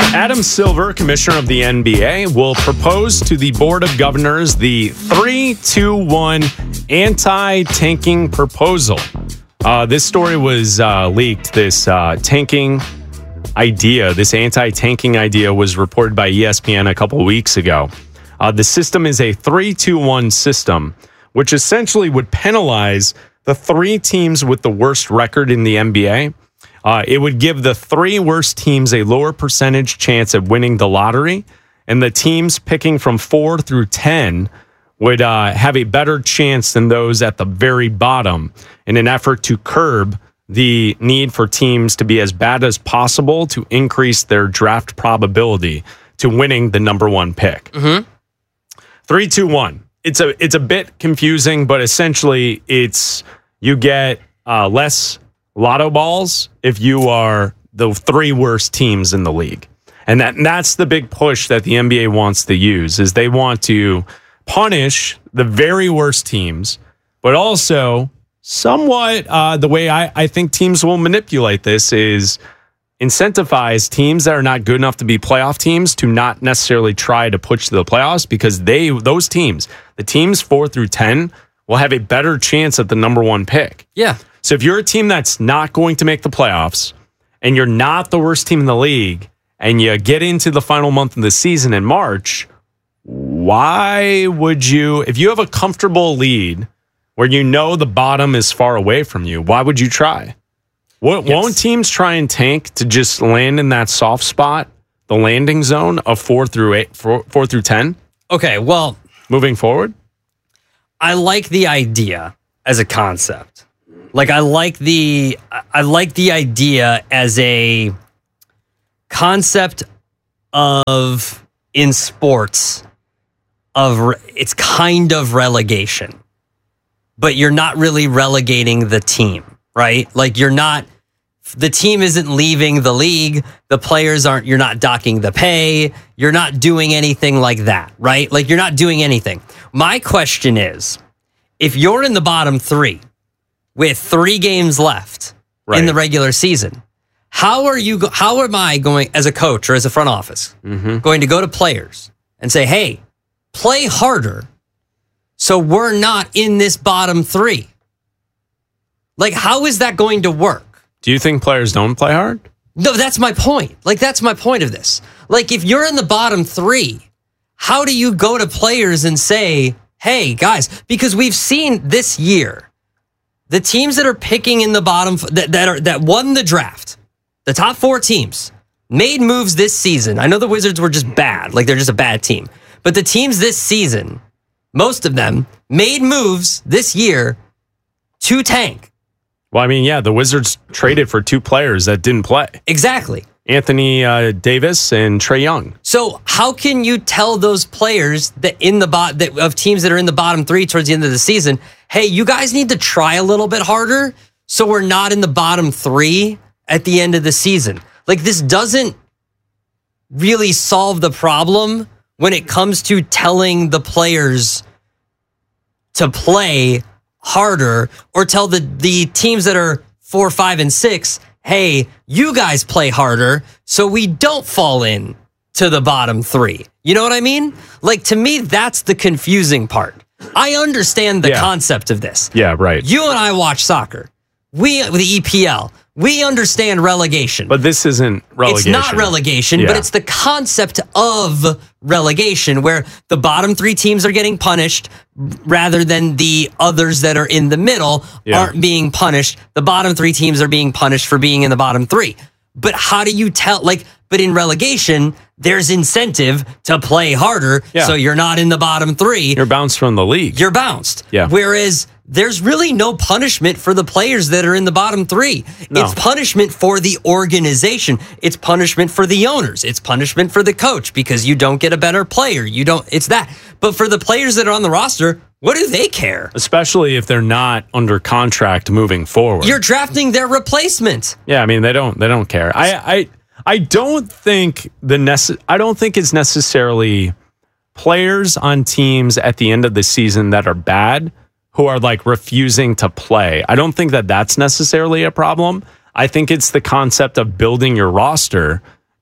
Adam Silver, commissioner of the NBA, will propose to the Board of Governors the 3-2-1 anti-tanking proposal. This story was leaked. This tanking idea, this anti-tanking idea was reported by ESPN a couple weeks ago. The system is a 3-2-1 system, which essentially would penalize the three teams with the worst record in the NBA. It would give the three worst teams a lower percentage chance at winning the lottery, and the teams picking from 4 through 10 would have a better chance than those at the very bottom in an effort to curb the need for teams to be as bad as possible to increase their draft probability to winning the number one pick. 3-2-1. It's a bit confusing, but essentially it's you get less lotto balls if you are the three worst teams in the league. And that's the big push that the NBA wants to use, is they want to punish the very worst teams, but also somewhat the way I think teams will manipulate this is incentivize teams that are not good enough to be playoff teams to not necessarily try to push to the playoffs, because those teams, the teams 4 through 10, will have a better chance at the number one pick. Yeah. So if you're a team that's not going to make the playoffs and you're not the worst team in the league and you get into the final month of the season in March, why would you, if you have a comfortable lead where you know the bottom is far away from you, why would you try? Won't teams try and tank to just land in that soft spot, the landing zone of 4 through 10? Okay, well, moving forward, I like the idea as a concept. Like I like the idea as a concept of, in sports, of it's kind of relegation, but you're not really relegating the team, right? Like the team isn't leaving the league. The players you're not docking the pay. You're not doing anything like that, right? Like you're not doing anything. My question is, if you're in the bottom three with 3 games left in the regular season, how am I going as a coach or as a front office going to go to players and say, hey, play harder so we're not in this bottom 3? Like, how is that going to work? Do you think players don't play hard? No, that's my point. Like, that's my point of this. Like, if you're in the bottom 3, how do you go to players and say, hey, guys, because we've seen this year, the teams that are picking in the bottom, that won the draft, the top 4 teams, made moves this season. I know the Wizards were just bad, like they're just a bad team. But the teams this season, most of them, made moves this year to tank. Well, I mean, yeah, the Wizards traded for 2 players that didn't play. Exactly. Anthony Davis and Trae Young. So how can you tell those players that of teams that are in the bottom 3 towards the end of the season, hey, you guys need to try a little bit harder so we're not in the bottom 3 at the end of the season? Like, this doesn't really solve the problem when it comes to telling the players to play harder, or tell the teams that are 4, 5, and 6, hey, you guys play harder so we don't fall in to the bottom 3. You know what I mean? Like, to me, that's the confusing part. I understand the concept of this. Yeah, right. You and I watch soccer. The EPL. We understand relegation. But this isn't relegation. It's not relegation, but it's the concept of relegation, where the bottom 3 teams are getting punished rather than the others that are in the middle aren't being punished. The bottom 3 teams are being punished for being in the bottom 3. But how do you tell, but in relegation, there's incentive to play harder, so you're not in the bottom 3. You're bounced from the league. You're bounced. Yeah. Whereas there's really no punishment for the players that are in the bottom 3. No. It's punishment for the organization. It's punishment for the owners. It's punishment for the coach because you don't get a better player. It's that. But for the players that are on the roster, what do they care? Especially if they're not under contract moving forward. You're drafting their replacement. Yeah, I mean, they don't care. I don't think it's necessarily players on teams at the end of the season that are bad who are refusing to play. I don't think that that's necessarily a problem. I think it's the concept of building your roster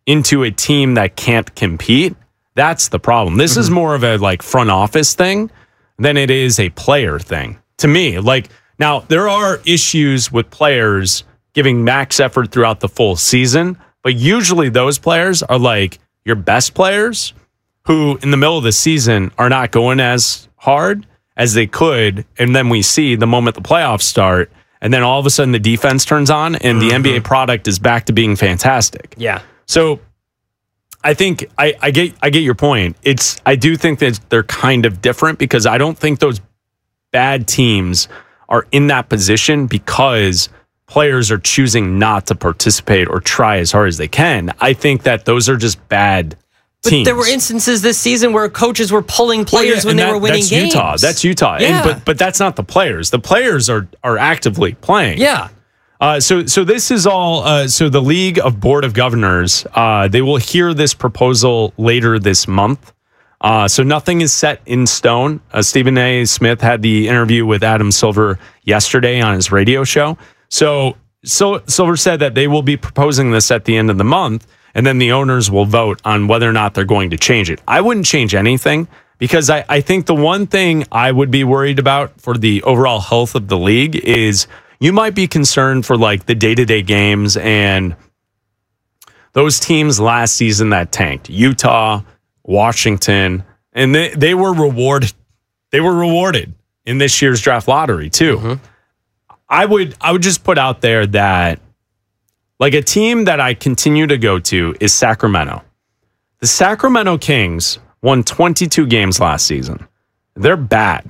into a team that can't compete, that's the problem. This is more of a like front office thing than it is a player thing to me. Like, now there are issues with players giving max effort throughout the full season, but usually those players are like your best players who in the middle of the season are not going as hard as they could. And then we see the moment the playoffs start, and then all of a sudden the defense turns on and the NBA product is back to being fantastic. Yeah. So I think I get your point. I do think that they're kind of different because I don't think those bad teams are in that position because players are choosing not to participate or try as hard as they can. I think that those are just bad teams. But there were instances this season where coaches were pulling players when they were winning games. That's Utah. Yeah. But that's not the players. The players are actively playing. Yeah. So this is all. So the League of Board of Governors, they will hear this proposal later this month. So nothing is set in stone. Stephen A. Smith had the interview with Adam Silver yesterday on his radio show. So Silver said that they will be proposing this at the end of the month, and then the owners will vote on whether or not they're going to change it. I wouldn't change anything because I think the one thing I would be worried about for the overall health of the league is you might be concerned for like the day-to-day games and those teams last season that tanked. Utah, Washington, and they were rewarded. They were rewarded in this year's draft lottery too. Mm-hmm. I would just put out there that like a team that I continue to go to is Sacramento. The Sacramento Kings won 22 games last season. They're bad.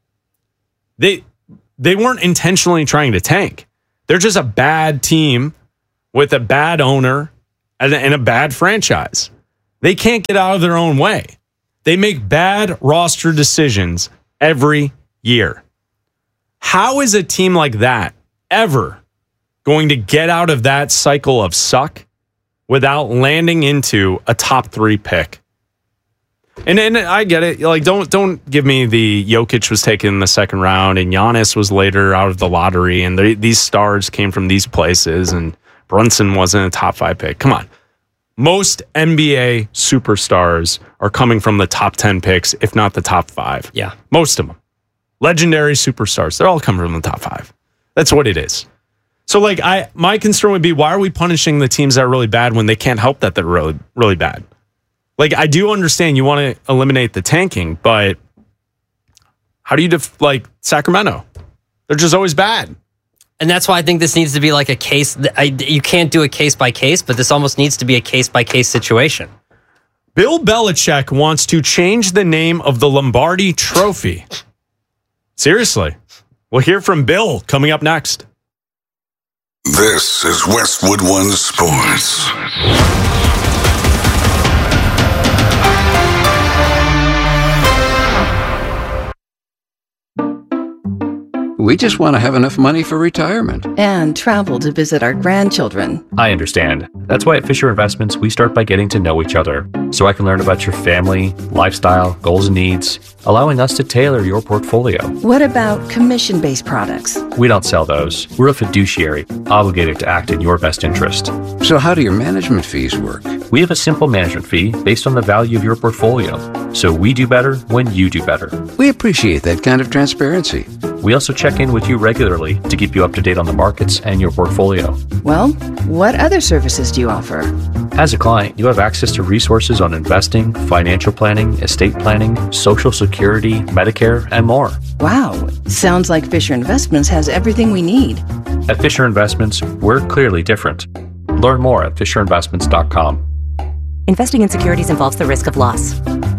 They weren't intentionally trying to tank. They're just a bad team with a bad owner and a bad franchise. They can't get out of their own way. They make bad roster decisions every year. How is a team like that ever going to get out of that cycle of suck without landing into a top 3 pick? And I get it. Like, don't give me the Jokic was taken in the second round and Giannis was later out of the lottery and these stars came from these places and Brunson wasn't a top 5 pick. Come on. Most NBA superstars are coming from the top 10 picks, if not the top 5. Yeah. Most of them. Legendary superstars. They're all coming from the top 5. That's what it is. So, like, my concern would be, why are we punishing the teams that are really bad when they can't help that they're really, really bad? Like, I do understand you want to eliminate the tanking, but how do you like Sacramento? They're just always bad. And that's why I think this needs to be like a case. You can't do a case by case, but this almost needs to be a case by case situation. Bill Belichick wants to change the name of the Lombardi Trophy. Seriously. We'll hear from Bill coming up next. This is Westwood One Sports. We just want to have enough money for retirement. And travel to visit our grandchildren. I understand. That's why at Fisher Investments, we start by getting to know each other, so I can learn about your family, lifestyle, goals and needs, allowing us to tailor your portfolio. What about commission-based products? We don't sell those. We're a fiduciary, obligated to act in your best interest. So how do your management fees work? We have a simple management fee based on the value of your portfolio, so we do better when you do better. We appreciate that kind of transparency. We also check in with you regularly to keep you up to date on the markets and your portfolio. Well, what other services do you offer? As a client, you have access to resources on investing, financial planning, estate planning, Social Security, Medicare, and more. Wow, sounds like Fisher Investments has everything we need. At Fisher Investments, we're clearly different. Learn more at FisherInvestments.com. Investing in securities involves the risk of loss.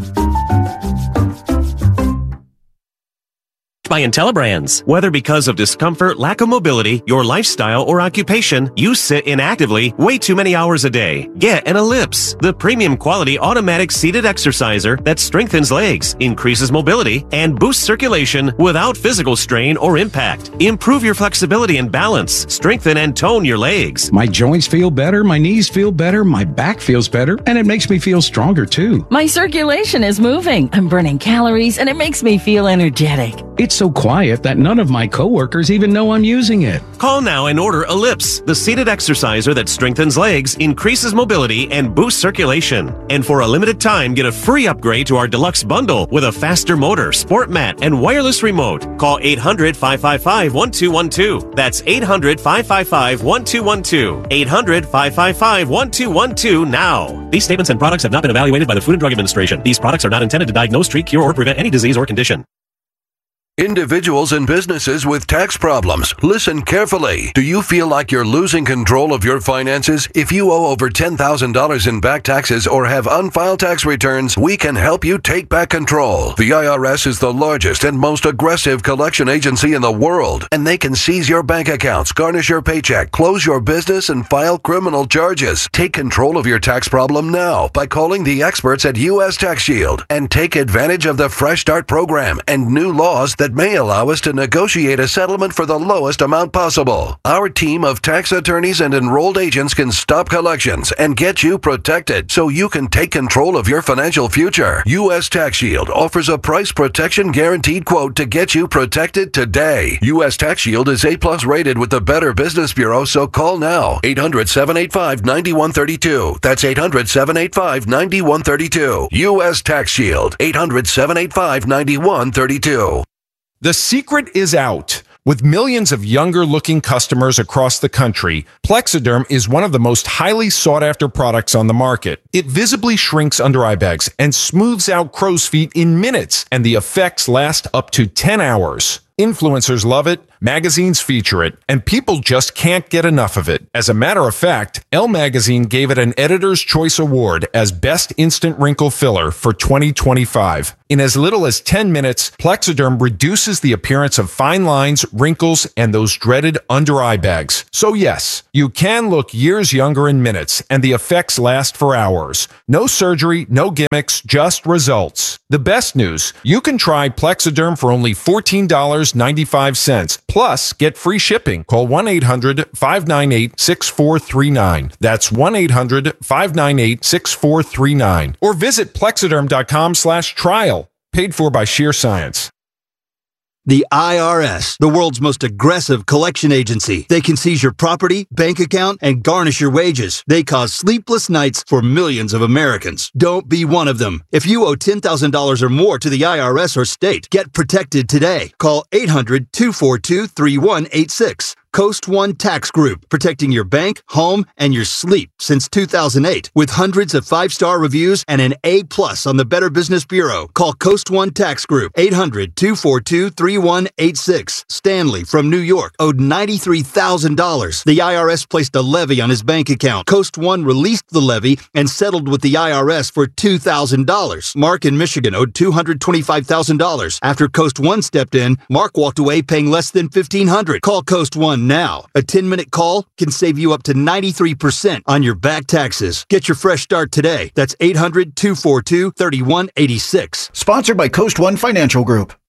By IntelliBrands. Whether because of discomfort, lack of mobility, your lifestyle, or occupation, you sit inactively way too many hours a day. Get an Ellipse, the premium quality automatic seated exerciser that strengthens legs, increases mobility, and boosts circulation without physical strain or impact. Improve your flexibility and balance, strengthen and tone your legs. My joints feel better, my knees feel better, my back feels better, and it makes me feel stronger too. My circulation is moving, I'm burning calories, and it makes me feel energetic. It's so quiet that none of my coworkers even know I'm using it. Call now and order Ellipse, the seated exerciser that strengthens legs, increases mobility, and boosts circulation. And for a limited time, get a free upgrade to our deluxe bundle with a faster motor, sport mat, and wireless remote. Call 800-555-1212. That's 800-555-1212. 800-555-1212 now. These statements and products have not been evaluated by the Food and Drug Administration. These products are not intended to diagnose, treat, cure, or prevent any disease or condition. Individuals and businesses with tax problems, listen carefully. Do you feel like you're losing control of your finances? If you owe over $10,000 in back taxes or have unfiled tax returns, we can help you take back control. The IRS is the largest and most aggressive collection agency in the world, and they can seize your bank accounts, garnish your paycheck, close your business, and file criminal charges. Take control of your tax problem now by calling the experts at U.S. Tax Shield and take advantage of the Fresh Start program and new laws that may allow us to negotiate a settlement for the lowest amount possible. Our team of tax attorneys and enrolled agents can stop collections and get you protected so you can take control of your financial future. U.S. Tax Shield offers a price protection guaranteed quote to get you protected today. U.S. Tax Shield is A+ rated with the Better Business Bureau, so call now. 800-785-9132. That's 800-785-9132. U.S. Tax Shield. 800-785-9132. The secret is out. With millions of younger-looking customers across the country, Plexiderm is one of the most highly sought-after products on the market. It visibly shrinks under-eye bags and smooths out crow's feet in minutes, and the effects last up to 10 hours. Influencers love it, magazines feature it, and people just can't get enough of it. As a matter of fact, Elle Magazine gave it an Editor's Choice Award as Best Instant Wrinkle Filler for 2025. In as little as 10 minutes, Plexiderm reduces the appearance of fine lines, wrinkles, and those dreaded under-eye bags. So yes, you can look years younger in minutes, and the effects last for hours. No surgery, no gimmicks, just results. The best news, you can try Plexiderm for only $14.95. Plus, get free shipping. Call 1-800-598-6439. That's 1-800-598-6439. Or visit Plexiderm.com/trial. Paid for by Sheer Science. The IRS, the world's most aggressive collection agency. They can seize your property, bank account, and garnish your wages. They cause sleepless nights for millions of Americans. Don't be one of them. If you owe $10,000 or more to the IRS or state, get protected today. Call 800-242-3186. Coast One Tax Group, protecting your bank, home, and your sleep since 2008. With hundreds of 5-star reviews and an A+ on the Better Business Bureau. Call Coast One Tax Group, 800-242-3186. Stanley from New York owed $93,000. The IRS placed a levy on his bank account. Coast One released the levy and settled with the IRS for $2,000. Mark in Michigan owed $225,000. After Coast One stepped in, Mark walked away paying less than $1,500. Call Coast One now. A 10-minute call can save you up to 93% on your back taxes. Get your fresh start today. That's 800-242-3186. Sponsored by Coast One Financial Group.